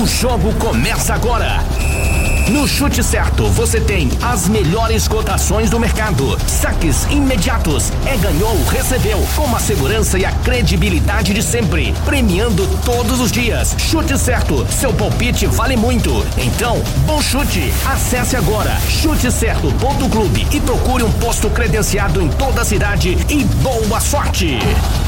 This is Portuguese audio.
O jogo começa agora. No Chute Certo, você tem as melhores cotações do mercado. Saques imediatos. Ganhou, recebeu. Com a segurança e a credibilidade de sempre. Premiando todos os dias. Chute Certo, seu palpite vale muito. Então, bom chute. Acesse agora chutecerto.clube e procure um posto credenciado em toda a cidade e boa sorte.